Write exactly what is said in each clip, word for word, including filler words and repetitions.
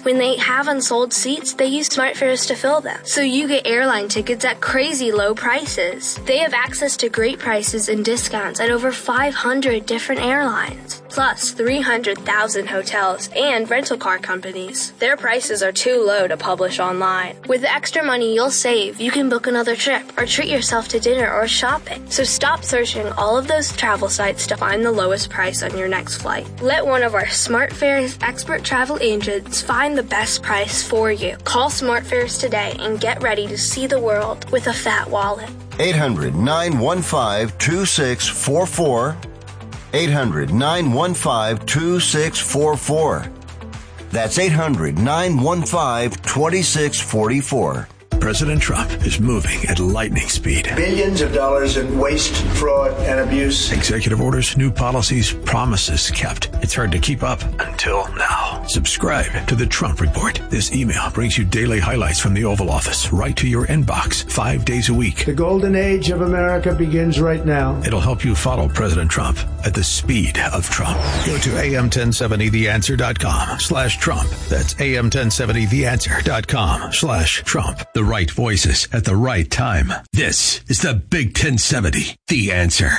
When they have unsold seats, they use SmartFares to fill them. So you get airline tickets at crazy low prices. They have access to great prices and discounts at over five hundred different airlines, plus three hundred thousand hotels and rental car companies. Their prices are too low to publish online. With the extra money you'll save, you can book another trip or treat yourself to dinner or shopping. So stop searching all of those travel sites to find the lowest price on your next flight. Let one of our SmartFares expert travel agents find the best price for you. Call SmartFares today and get ready to see the world with a fat wallet. eight hundred, nine one five, two six four four. eight hundred, nine one five, two six four four. That's eight hundred, nine one five, two six four four. President Trump is moving at lightning speed. Billions of dollars in waste, fraud, and abuse. Executive orders, new policies, promises kept. It's hard to keep up until now. Subscribe to the Trump Report. This email brings you daily highlights from the Oval Office right to your inbox five days a week. The golden age of America begins right now. It'll help you follow President Trump at the speed of Trump. Go to A M ten seventy the answer dot com slash Trump. That's A M ten seventy the answer dot com slash Trump. The right voices at the right time. This is the Big ten seventy, The Answer.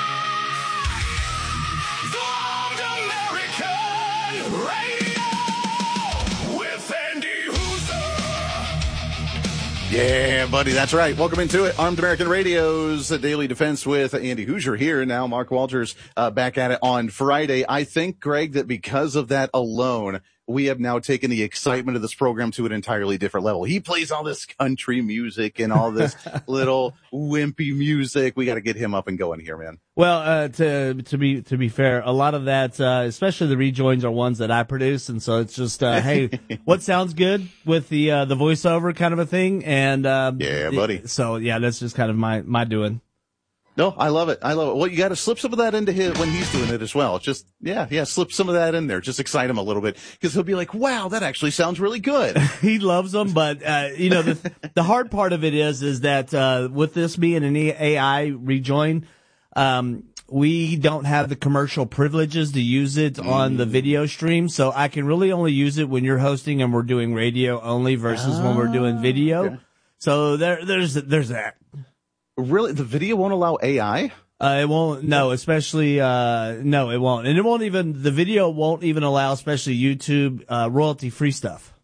Yeah, buddy, that's right. Welcome into it. Armed American Radio's Daily Defense with Andy Hoosier here. Now, Mark Walters uh, back at it on Friday. I think, Greg, that because of that alone, we have now taken the excitement of this program to an entirely different level. He plays all this country music and all this little wimpy music. We got to get him up and going here, man. Well, uh, to to be to be fair, a lot of that, uh, especially the rejoins, are ones that I produce, and so it's just, uh, hey, what sounds good with the uh, the voiceover kind of a thing, and uh, yeah, buddy. It, so yeah, that's just kind of my my doing. No, I love it. I love it. Well, you got to slip some of that into his when he's doing it as well. Just, yeah, yeah, slip some of that in there. Just excite him a little bit because he'll be like, wow, that actually sounds really good. He loves them. But, uh, you know, the, the hard part of it is, is that, uh, with this being an A I rejoin, um, we don't have the commercial privileges to use it on mm. the video stream. So I can really only use it when you're hosting and we're doing radio only versus ah, when we're doing video. Okay. So there, there's, there's that. Really? The video won't allow A I? Uh, it won't, no, especially, uh, no, it won't. And it won't even, the video won't even allow, especially YouTube, uh, royalty-free stuff.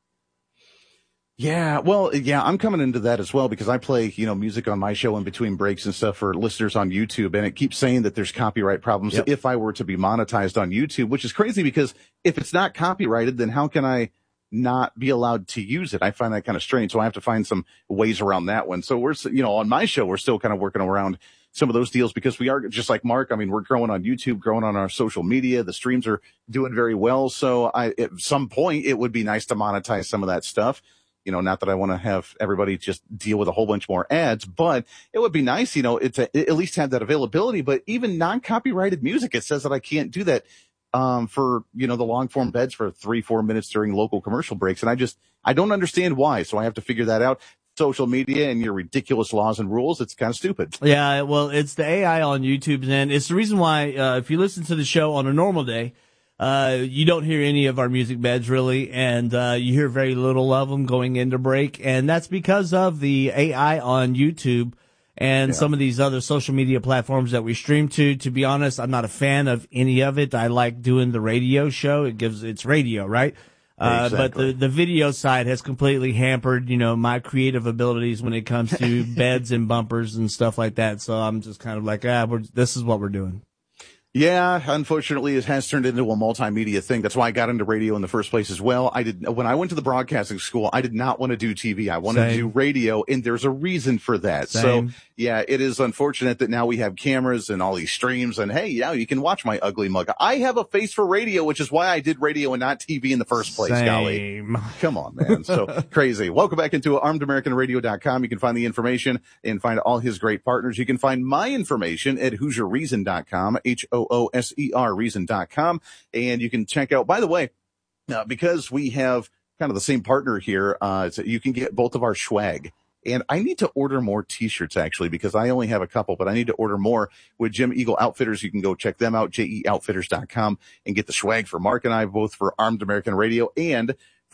Yeah, well, yeah, I'm coming into that as well because I play, you know, music on my show in between breaks and stuff for listeners on YouTube, and it keeps saying that there's copyright problems yep. if I were to be monetized on YouTube, which is crazy because if it's not copyrighted, then how can I not be allowed to use it? I find that kind of strange. So I have to find some ways around that one. So we're, you know, on my show, we're still kind of working around some of those deals because we are just like Mark. I mean, we're growing on YouTube, growing on our social media. The streams are doing very well. So I, at some point, it would be nice to monetize some of that stuff. You know, not that I want to have everybody just deal with a whole bunch more ads, but it would be nice, you know, it to at least have that availability. But even non-copyrighted music, it says that I can't do that. Um, for, you know, the long form beds for three, four minutes during local commercial breaks. And I just, I don't understand why. So I have to figure that out. Social media and your ridiculous laws and rules. It's kind of stupid. Yeah. Well, it's the A I on YouTube, and it's the reason why, uh, if you listen to the show on a normal day, uh, you don't hear any of our music beds really. And, uh, you hear very little of them going into break. And that's because of the A I on YouTube. And yeah. some of these other social media platforms that we stream to. To be honest, I'm not a fan of any of it. I like doing the radio show. It gives, it's radio, right? Uh, exactly. But the, the video side has completely hampered, you know, my creative abilities when it comes to beds and bumpers and stuff like that. So I'm just kind of like, ah, we're, this is what we're doing. Yeah, unfortunately, it has turned into a multimedia thing. That's why I got into radio in the first place as well. I did, when I went to the broadcasting school, I did not want to do T V. I wanted Same. to do radio, and there's a reason for that. Same. So, yeah, it is unfortunate that now we have cameras and all these streams, and hey, yeah, you can watch my ugly mug. I have a face for radio, which is why I did radio and not T V in the first place, Same. golly. Come on, man. So crazy. Welcome back into armed american radio dot com. You can find the information and find all his great partners. You can find my information at hoosier reason dot com, H O O S E R reason dot com. And you can check out, by the way, uh, because we have kind of the same partner here, uh, so you can get both of our swag. And I need to order more t-shirts actually, because I only have a couple, but I need to order more with Jim Eagle Outfitters. You can go check them out, J E outfitters dot com, and get the swag for Mark and I, both for Armed American Radio and